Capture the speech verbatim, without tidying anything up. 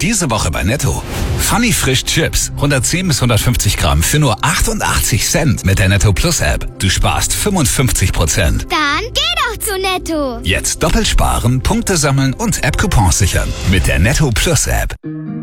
Diese Woche bei Netto. Funny Frisch Chips. hundertzehn bis hundertfünfzig Gramm für nur achtundachtzig Cent mit der Netto Plus App. Du sparst fünfundfünfzig Prozent. Dann geh doch zu Netto. Jetzt doppelt sparen, Punkte sammeln und App-Coupons sichern. Mit der Netto Plus App.